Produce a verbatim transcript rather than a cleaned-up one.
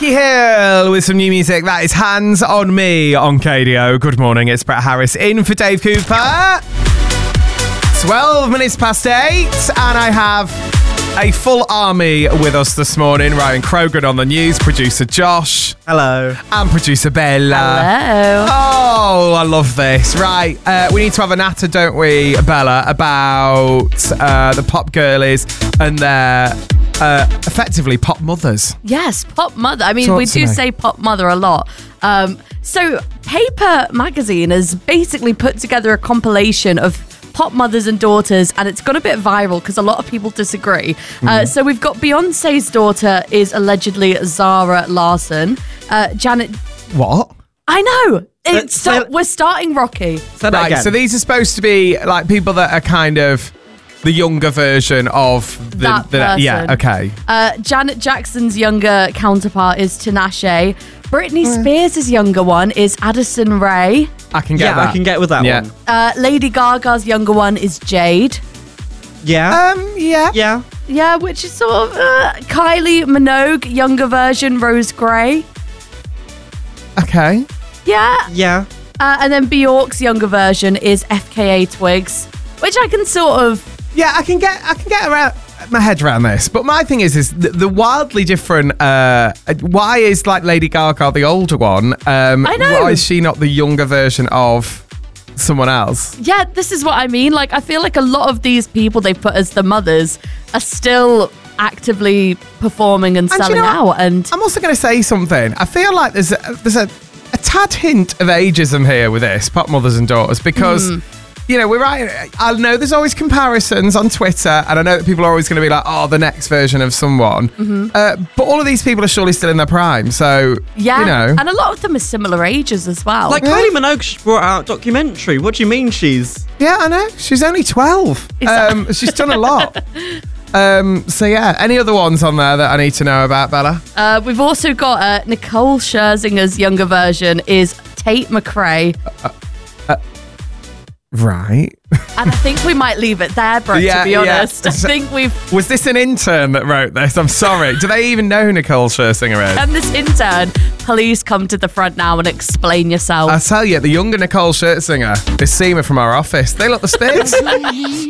Becky Hill with some new music. That is Hands on Me on K D O. Good morning, it's Brett Harris in for Dave Cooper. twelve minutes past eight, and I have a full army with us this morning. Ryan Krogan on the news, producer Josh. Hello. And producer Bella. Hello. Oh, I love this. Right, uh, we need to have a natter, don't we, Bella, about uh, the pop girlies and their uh, effectively pop mothers. Yes, pop mother. I mean, Talk we to do me. say pop mother a lot. Um, so Paper Magazine has basically put together a compilation of pop mothers and daughters, and it's gone a bit viral because a lot of people disagree. Mm-hmm. Uh, so we've got Beyonce's daughter is allegedly Zara Larson. Uh, Janet... What? I know! Uh, It's start, say- we're starting Rocky. Say that Right, again. so these are supposed to be like people that are kind of the younger version of the, That the person. yeah, okay. Uh, Janet Jackson's younger counterpart is Tinashe. Britney Spears' younger one is Addison Rae. I can get yeah, that. I can get with that Yeah. one. Uh, Lady Gaga's younger one is Jade. Yeah. Um, yeah. yeah. Yeah, which is sort of uh, Kylie Minogue, younger version, Rose Gray. Okay. Yeah. Yeah. Uh, and then Bjork's younger version is F K A Twigs, which I can sort of... Yeah, I can get I can get around my head around this. But my thing is is the, the wildly different uh why is like Lady Gaga the older one? Um I know. Why is she not the younger version of someone else? Yeah, this is what I mean. Like, I feel like a lot of these people they put as the mothers are still actively performing and And do you selling know out. what? And I'm also going to say something. I feel like there's a, there's a, a tad hint of ageism here with this, pop mothers and daughters, because, Hmm. you know, we're right. I know there's always comparisons on Twitter, and I know that people are always going to be like, oh, the next version of someone. Mm-hmm. Uh, but all of these people are surely still in their prime. So, yeah, you know. and a lot of them are similar ages as well. Like Kylie Minogue just brought out a documentary. What do you mean she's... Yeah, I know. She's only twelve. Exactly. Um, she's done a lot. Um, so, yeah. Any other ones on there that I need to know about, Bella? Uh, we've also got uh, Nicole Scherzinger's younger version is Tate McRae. Right. And I think we might leave it there, Brett, Yeah, to be yeah. honest. I So- think we've... Was this an intern that wrote this? I'm sorry. Do they even know who Nicole Scherzinger is? And this intern, please come to the front now and explain yourself. I tell you, the younger Nicole Scherzinger is Seema from our office. They look the Spears.